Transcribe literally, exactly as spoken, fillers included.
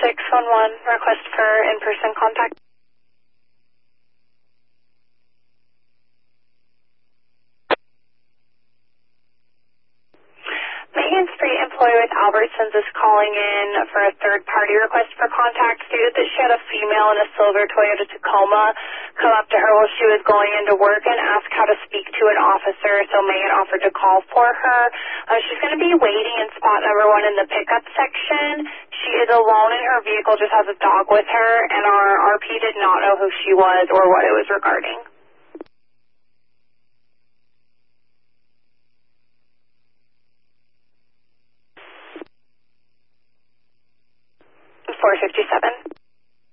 six one one, request for in-person contact. Megan Street employee with Albertsons is calling in for a third-party request for contact. Stated that she had a female in a silver Toyota Tacoma come up to her while she was going into work and ask how to speak to an officer, so Megan offered to call for her. Uh, she's going to be waiting in spot number one in the pickup section. She is alone in her vehicle, just has a dog with her, and our R P did not know who she was or what it was regarding.